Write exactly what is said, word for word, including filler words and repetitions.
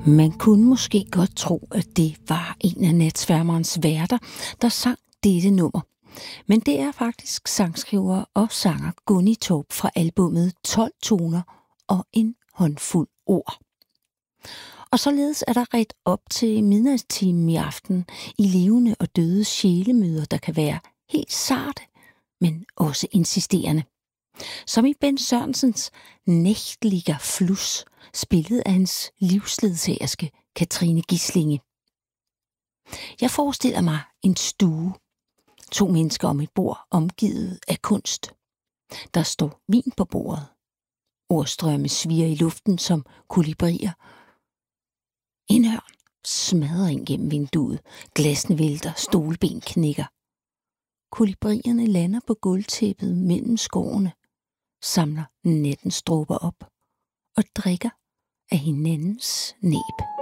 Man kunne måske godt tro, at det var en af Natsværmerens værter, der sang dette nummer. Men det er faktisk sangskriver og sanger Gunni Torp fra albummet tolv toner og en håndfuld ord. Og således er der ret op til midnatstimen i aften i levende og døde sjælemøder, der kan være helt sarte, men også insisterende. Som i Ben Sørensens Nächtlicher Fluss, spillet af hans livsledsagerske Katrine Gislinge. Jeg forestiller mig en stue. To mennesker om et bord, omgivet af kunst. Der står vin på bordet. Ordstrømme svirrer i luften som kolibrier. En ørn smadrer ind gennem vinduet. Glassene vælter, stolben knækker. Kolibrierne lander på gulvtæppet mellem skårene, samler nattens dråber op og drikker af hinandens næb.